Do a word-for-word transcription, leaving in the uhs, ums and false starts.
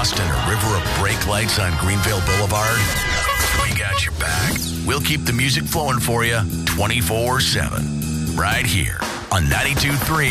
lost in a river of brake lights on Greenville Boulevard? We got your back. We'll keep the music flowing for you twenty-four seven. Right here on ninety-two point three